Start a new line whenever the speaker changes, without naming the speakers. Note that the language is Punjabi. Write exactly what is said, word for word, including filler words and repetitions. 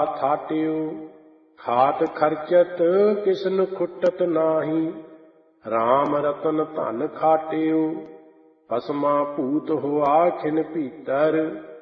ਥਾਟਿਓ। ਖਾਟ ਖਰਚਤ ਕਿਸਨ ਖੁੱਟਤ ਨਾਹੀ, ਰਾਮ ਰਤਨ ਧਨ ਖਾਟਿਓ। ਭਸਮਾ ਭੂਤ ਹੋਆ ਖਿਨ ਭੀਤਰ,